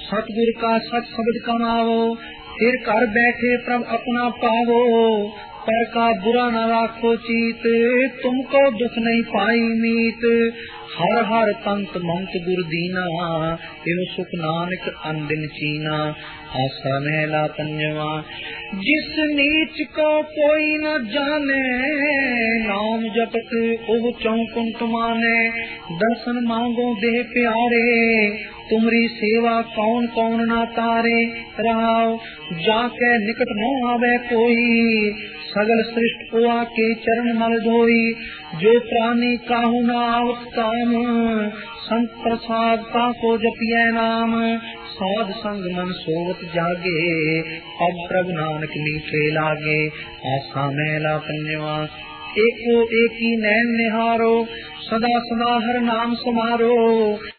सतगुर का सत शब्द कमावो, फिर घर बैठे प्रभ अपना पावो। पर का बुरा न राखो चीत, तुमको दुख नहीं पाई मीत। हर हर पंत मंत गुर दीना, एव सुख नानक अंदिन चीना। आसा महला पंजवा। जिस नीच को कोई न जाने, नाम जपत ओह चौकुंट माने। दर्शन मांगो देह प्यारे, तुमरी सेवा कौन कौन ना तारे। रहाओ जाके निकट न आवे कोई, सगल सृष्ट को आके चरण मल धोई। जो प्राणी काहू न आवत काम, संत प्रसाद को जपिए नाम। साध संग मन सोवत जागे, अब प्रभु नानक मीठे लागे। आसा महला पंजवा। एको एक ही नैन निहारो, सदा सदा हर नाम समारो।